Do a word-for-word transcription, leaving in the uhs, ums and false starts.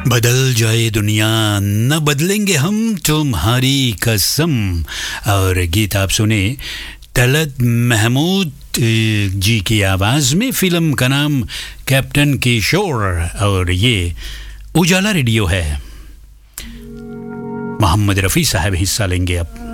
बदल जाए दुनिया न बदलेंगे हम तुम्हारी कसम। और गीत आप सुने तलत महमूद जी की आवाज़ में। फिल्म का नाम कैप्टन किशोर और ये उजाला रेडियो है। मोहम्मद रफ़ी साहब हिस्सा लेंगे अब।